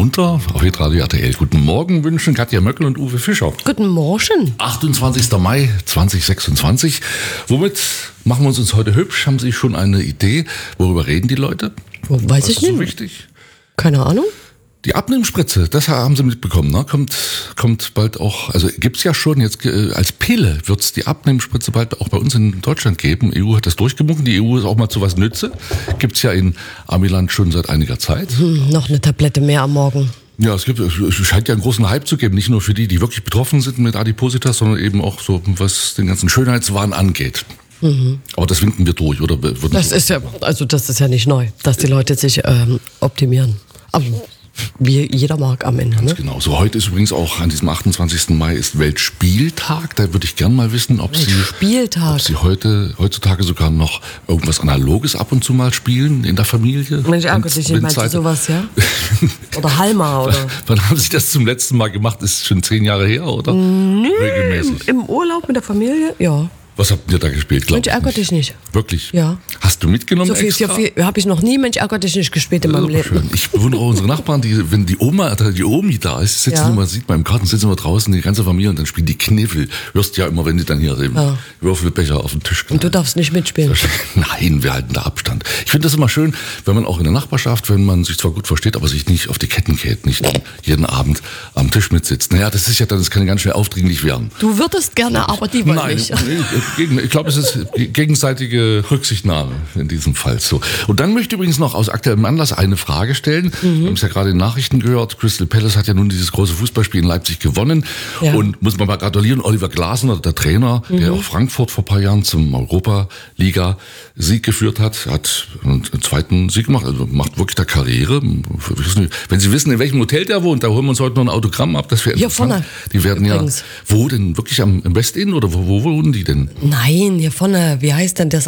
munter auf Hitradio RTL. Guten Morgen wünschen Katja Möckel und Uwe Fischer. Guten Morgen. 28. Mai 2026. Womit machen wir uns heute hübsch? Haben Sie schon eine Idee? Worüber reden die Leute? Weiß ich nicht. So nicht. wichtig? Keine Ahnung. Die Abnehmspritze, das haben Sie mitbekommen, ne? Kommt bald auch, also gibt's ja schon jetzt als Pille wird's die Abnehmspritze bald auch bei uns in Deutschland geben. Die EU hat das durchgewunken, die EU ist auch mal zu was Nütze. Gibt's ja in Amiland schon seit einiger Zeit. Noch eine Tablette mehr am Morgen. Ja, es scheint ja einen großen Hype zu geben, nicht nur für die wirklich betroffen sind mit Adipositas, sondern eben auch so, was den ganzen Schönheitswahn angeht. Aber das winken wir durch, oder? Das ist ja nicht neu, dass die Leute sich optimieren. Aber wie jeder mag am Ende. Ne? Genau. So, heute ist übrigens auch an diesem 28. Mai ist Weltspieltag. Da würde ich gerne mal wissen, ob Sie heutzutage sogar noch irgendwas Analoges ab und zu mal spielen in der Familie. Mensch, ärgert dich nicht, meinst du sowas, ja? Oder Halma, oder? Wann haben Sie das zum letzten Mal gemacht? Ist schon 10 Jahre her, oder? Nee, regelmäßig. Im Urlaub mit der Familie, ja. Was habt ihr da gespielt? Mensch, ärgert dich nicht. Wirklich? Ja. Hast du mitgenommen so viel habe ich noch nie Mensch, ärgert dich nicht gespielt in meinem Leben. Schön. Ich bewundere unsere Nachbarn, wenn die Omi da ist, sieht man im Garten, sitzen wir draußen, die ganze Familie, und dann spielen die Kniffel. Hörst ja immer, wenn die dann hier den Würfelbecher auf den Tisch knallen. Und du darfst nicht mitspielen? Nein, wir halten da Abstand. Ich finde das immer schön, wenn man auch in der Nachbarschaft, wenn man sich zwar gut versteht, aber sich nicht auf die Ketten geht, nicht jeden Abend am Tisch mitsitzt. Naja, das kann ganz schnell aufdringlich werden. Du würdest gerne, aber die wollen nicht. Ich glaube, es ist gegenseitige Rücksichtnahme in diesem Fall. So. Und dann möchte ich übrigens noch aus aktuellem Anlass eine Frage stellen. Wir haben es ja gerade in den Nachrichten gehört. Crystal Palace hat ja nun dieses große Fußballspiel in Leipzig gewonnen. Ja. Und muss man mal gratulieren, Oliver Glasner, der Trainer, der auch Frankfurt vor ein paar Jahren zum Europa-Liga-Sieg geführt hat einen zweiten Sieg gemacht. Also macht wirklich der Karriere. Wenn Sie wissen, in welchem Hotel der wohnt, da holen wir uns heute noch ein Autogramm ab. Das wäre interessant. Hier vorne. Die werden übrigens. Wo denn? Wirklich am West Inn oder wo wohnen die denn? Nein, hier vorne, wie heißt denn das